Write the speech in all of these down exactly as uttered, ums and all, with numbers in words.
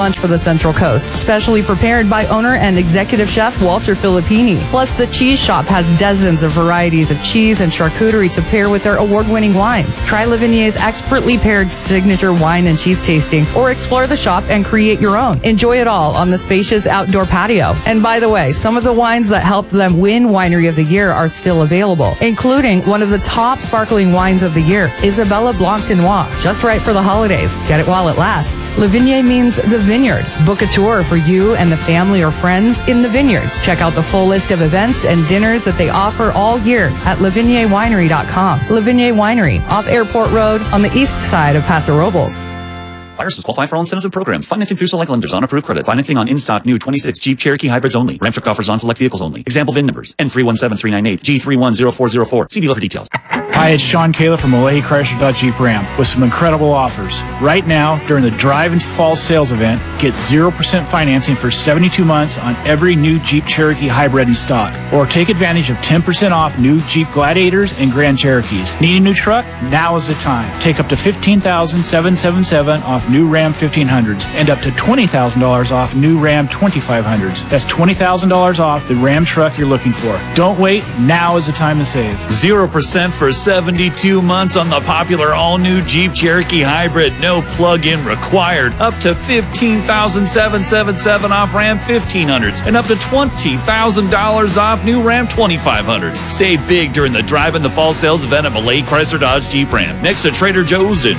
lunch for the Central Coast, specially prepared by owner and executive chef Walter Filippini. Plus, the cheese shop has dozens of varieties of cheese and charcuterie to pair with their award-winning wines. Try Lavigne's expertly paired signature wine and cheese tasting, or explore the shop and create your own. Enjoy it all on the spacious outdoor patio. And by the way, some of the wines that helped them win Winery of the Year are still available, including one of the top sparkling wines of the year, Isabella Blanc de Noir, just right for the holidays. Get it while it lasts. Lavigne means the vineyard. Book a tour for you and the family or friends in the vineyard. Check out the full list of events and dinners that they offer all year at lavigne winery dot com. Lavigne Winery, off Airport Road on the east side of Paso Robles. Buyers must qualify for all incentives and programs. Financing through select lenders on approved credit. Financing on in-stock new twenty-six Jeep Cherokee hybrids only. Ram Truck offers on select vehicles only. Example V I N numbers N three one seven three nine eight, G three one zero four zero four. See dealer for details. Hi, it's Sean Kayla from Olehi Chrysler Dodge Jeep Ram with some incredible offers. Right now, during the Drive and Fall sales event, get zero percent financing for seventy-two months on every new Jeep Cherokee hybrid in stock. Or take advantage of ten percent off new Jeep Gladiators and Grand Cherokees. Need a new truck? Now is the time. Take up to fifteen thousand seven hundred seventy-seven dollars off new Ram fifteen hundreds and up to twenty thousand dollars off new Ram twenty-five hundreds. That's twenty thousand dollars off the Ram truck you're looking for. Don't wait. Now is the time to save. zero percent for seventy-two months on the popular all-new Jeep Cherokee Hybrid. No plug-in required. Up to fifteen thousand seven hundred seventy-seven dollars off Ram fifteen hundreds and up to twenty thousand dollars off new Ram twenty-five hundreds. Save big during the Drive in the Fall sales event at Malay Chrysler Dodge Jeep Ram. Next to Trader Joe's in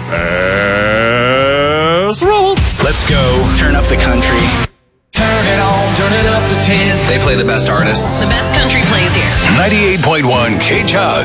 Pass Roll. Let's go. Turn up the country. Turn it on, turn it up to ten. They play the best artists. The best country plays here. ninety-eight point one K-Jug.